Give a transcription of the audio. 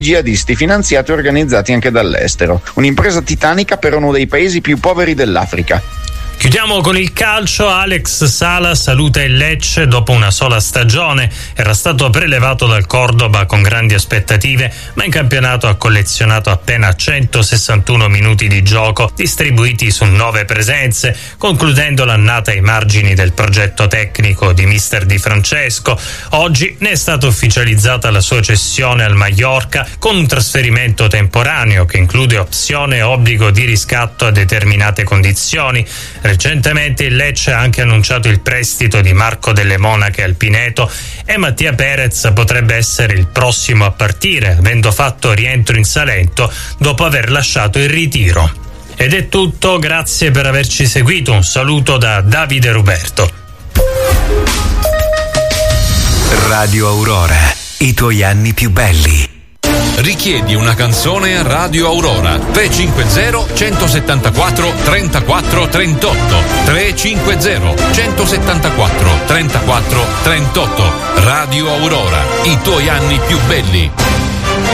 jihadisti finanziati e organizzati anche dall'estero. Un'impresa titanica per uno dei paesi più poveri dell'Africa. Chiudiamo con il calcio. Alex Sala saluta il Lecce dopo una sola stagione. Era stato prelevato dal Cordoba con grandi aspettative, ma in campionato ha collezionato appena 161 minuti di gioco, distribuiti su 9 presenze, concludendo l'annata ai margini del progetto tecnico di mister Di Francesco. Oggi ne è stata ufficializzata la sua cessione al Mallorca con un trasferimento temporaneo che include opzione e obbligo di riscatto a determinate condizioni. Recentemente il Lecce ha anche annunciato il prestito di Marco Delle Monache al Pineto e Mattia Perez potrebbe essere il prossimo a partire, avendo fatto rientro in Salento dopo aver lasciato il ritiro. Ed è tutto, grazie per averci seguito, un saluto da Davide Ruberto. Radio Aurora, i tuoi anni più belli. Richiedi una canzone a Radio Aurora 350 174 34 38 350 174 34 38. Radio Aurora, i tuoi anni più belli.